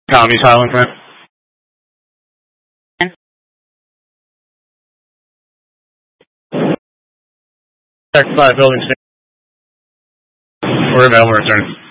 Commies Highland Front. Check 5 building. We're available return.